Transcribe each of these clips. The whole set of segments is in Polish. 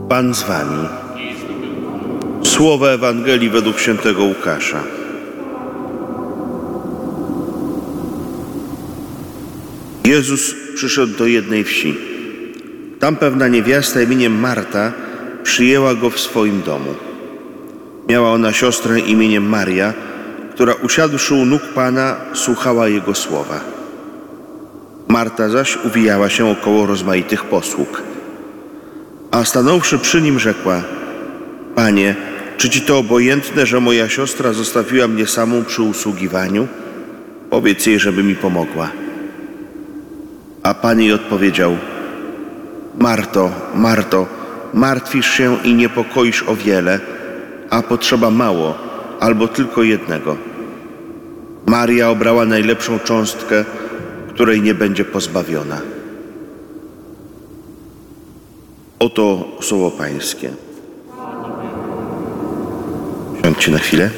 Pan z wami. Słowa Ewangelii według świętego Łukasza. Jezus przyszedł do jednej wsi. Tam pewna niewiasta imieniem Marta przyjęła go w swoim domu. Miała ona siostrę imieniem Maria, która usiadłszy u nóg Pana, słuchała Jego słowa. Marta zaś uwijała się około rozmaitych posług. A stanąwszy przy nim, rzekła: Panie, czy Ci to obojętne, że moja siostra zostawiła mnie samą przy usługiwaniu? Powiedz jej, żeby mi pomogła. A Pan jej odpowiedział: Marto, Marto, martwisz się i niepokoisz o wiele, a potrzeba mało, albo tylko jednego. Maria obrała najlepszą cząstkę, której nie będzie pozbawiona. Oto słowo Pańskie. Siądźcie na chwilę.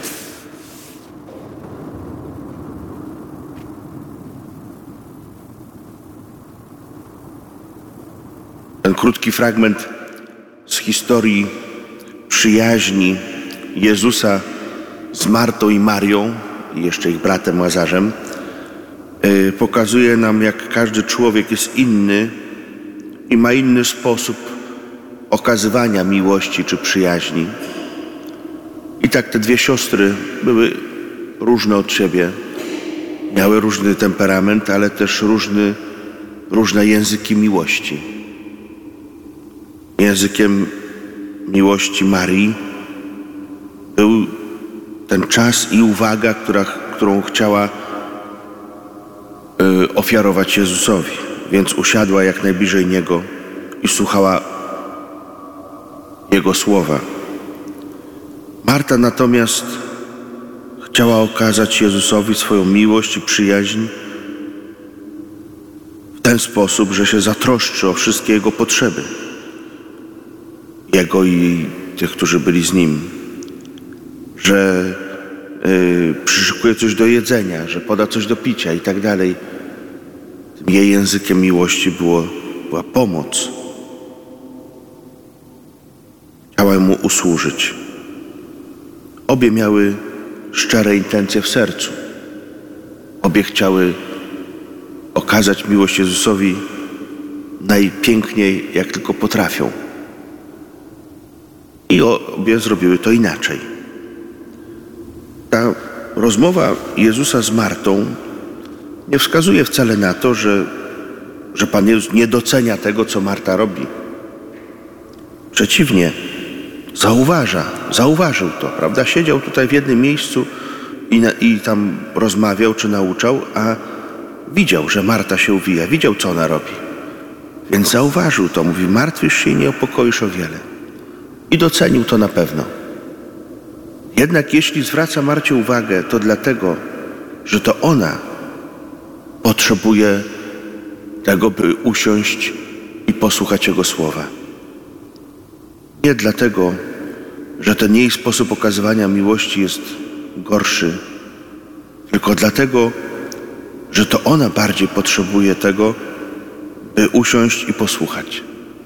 Ten krótki fragment z historii przyjaźni Jezusa z Martą i Marią i jeszcze ich bratem Łazarzem pokazuje nam, jak każdy człowiek jest inny i ma inny sposób okazywania miłości czy przyjaźni. I tak te dwie siostry były różne od siebie, miały różny temperament, ale też różne języki miłości. Językiem miłości Marii był ten czas i uwaga, którą chciała ofiarować Jezusowi. Więc usiadła jak najbliżej Niego i słuchała Jego słowa. Marta natomiast chciała okazać Jezusowi swoją miłość i przyjaźń w ten sposób, że się zatroszczy o wszystkie Jego potrzeby. Jego i tych, którzy byli z Nim. Że przyszykuje coś do jedzenia, że poda coś do picia i tak dalej. Tym jej językiem miłości była pomoc. Chciała Mu usłużyć. Obie miały szczere intencje w sercu. Obie chciały okazać miłość Jezusowi najpiękniej, jak tylko potrafią. I obie zrobiły to inaczej. Ta rozmowa Jezusa z Martą nie wskazuje wcale na to, że Pan Jezus nie docenia tego, co Marta robi. Przeciwnie, zauważył to, prawda? Siedział tutaj w jednym miejscu i tam rozmawiał czy nauczał, a widział, że Marta się uwija, widział, co ona robi. Więc zauważył to, mówi: martwisz się i nie opokoisz o wiele. I docenił to na pewno. Jednak jeśli zwraca Marcie uwagę, to dlatego, że to ona potrzebuje tego, by usiąść i posłuchać Jego słowa. Nie dlatego, że ten jej sposób okazywania miłości jest gorszy, tylko dlatego, że to ona bardziej potrzebuje tego, by usiąść i posłuchać.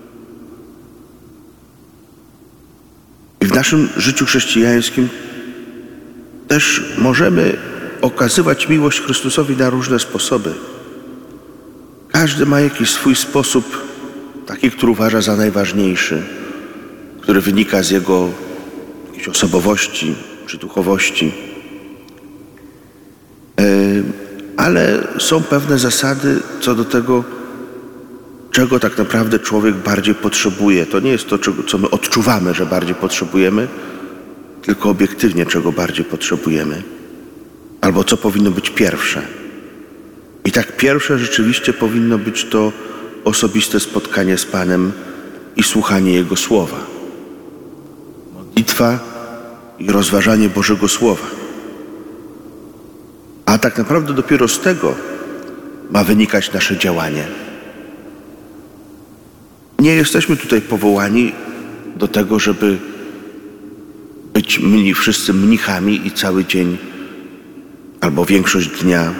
I w naszym życiu chrześcijańskim też możemy okazywać miłość Chrystusowi na różne sposoby. Każdy ma jakiś swój sposób, taki, który uważa za najważniejszy, który wynika z jego jakiejś osobowości czy duchowości. Ale są pewne zasady co do tego, czego tak naprawdę człowiek bardziej potrzebuje. To nie jest to, co my odczuwamy, że bardziej potrzebujemy, tylko obiektywnie, czego bardziej potrzebujemy. Albo co powinno być pierwsze. I tak pierwsze rzeczywiście powinno być to osobiste spotkanie z Panem i słuchanie Jego słowa. Modlitwa i rozważanie Bożego Słowa. A tak naprawdę dopiero z tego ma wynikać nasze działanie. Nie jesteśmy tutaj powołani do tego, żeby być wszyscy mnichami i cały dzień albo większość dnia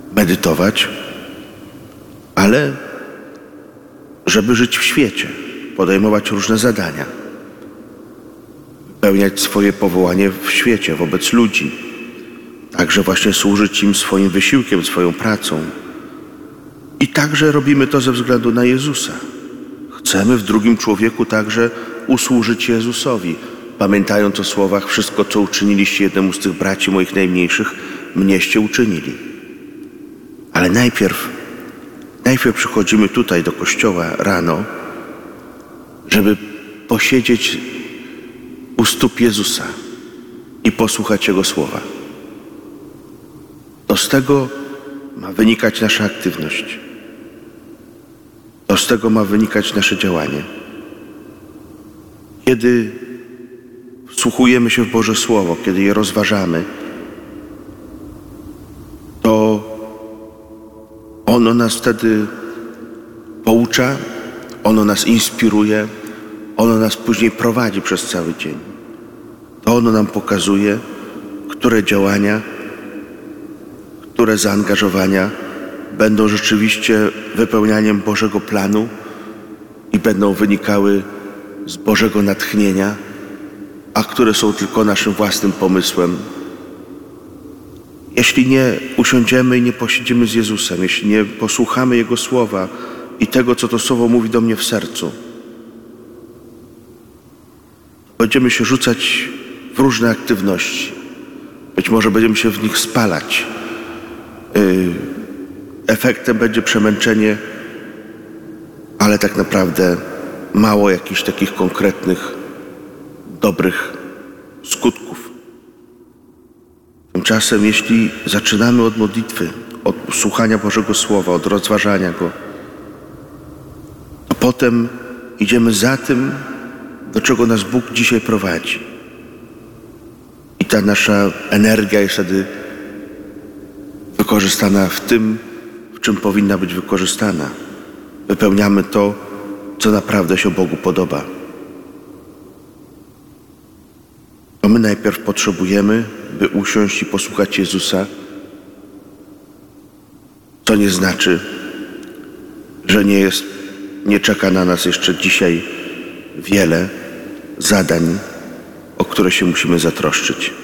medytować, ale żeby żyć w świecie, podejmować różne zadania, wypełniać swoje powołanie w świecie, wobec ludzi, także właśnie służyć im swoim wysiłkiem, swoją pracą. I także robimy to ze względu na Jezusa. Chcemy w drugim człowieku także usłużyć Jezusowi, pamiętając o słowach: wszystko, co uczyniliście jednemu z tych braci moich najmniejszych, mnieście uczynili. Ale najpierw przychodzimy tutaj do kościoła rano, żeby posiedzieć u stóp Jezusa i posłuchać Jego słowa. To z tego ma wynikać nasza aktywność. To z tego ma wynikać nasze działanie. Kiedy wsłuchujemy się w Boże Słowo, kiedy je rozważamy, to ono nas wtedy poucza, ono nas inspiruje, ono nas później prowadzi przez cały dzień. To ono nam pokazuje, które działania, które zaangażowania będą rzeczywiście wypełnianiem Bożego planu i będą wynikały z Bożego natchnienia, a które są tylko naszym własnym pomysłem. Jeśli nie usiądziemy i nie posiedzimy z Jezusem, jeśli nie posłuchamy Jego słowa i tego, co to słowo mówi do mnie w sercu, będziemy się rzucać w różne aktywności. Być może będziemy się w nich spalać. Efektem będzie przemęczenie, ale tak naprawdę mało jakichś takich konkretnych, dobrych skutków. Tymczasem, jeśli zaczynamy od modlitwy, od słuchania Bożego Słowa, od rozważania Go, to potem idziemy za tym, do czego nas Bóg dzisiaj prowadzi. I ta nasza energia jest wtedy wykorzystana w tym, w czym powinna być wykorzystana. Wypełniamy to, co naprawdę się Bogu podoba. To my najpierw potrzebujemy, by usiąść i posłuchać Jezusa, co nie znaczy, że nie czeka na nas jeszcze dzisiaj wiele zadań, o które się musimy zatroszczyć.